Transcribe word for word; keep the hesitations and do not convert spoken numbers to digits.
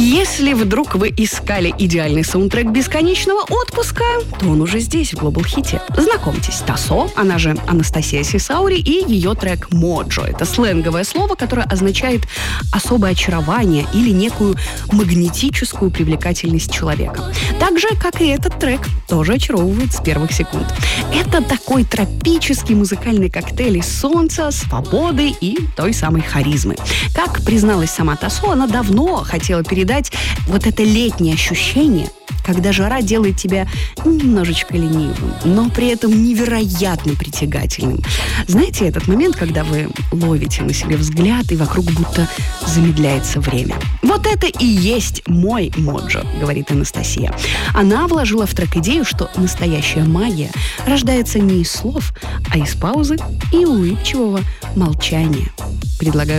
Если вдруг вы искали идеальный саундтрек бесконечного отпуска, то он уже здесь, в Global Hit. Знакомьтесь, Тасо, она же Анастасия Сисаури, и ее трек «Моджо». Это сленговое слово, которое означает особое очарование или некую магнетическую привлекательность человека. Так же, как и этот трек, тоже очаровывает с первых секунд. Это такой тропический музыкальный коктейль из солнца, свободы и той самой харизмы. Как призналась сама Тасо, она давно хотела передать вот это летнее ощущение, когда жара делает тебя немножечко ленивым, но при этом невероятно притягательным. Знаете, этот момент, когда вы ловите на себе взгляд, и вокруг будто замедляется время. Вот это и есть мой моджо, говорит Анастасия. Она вложила в трек идею, что настоящая магия рождается не из слов, а из паузы и улыбчивого молчания. Предлагаю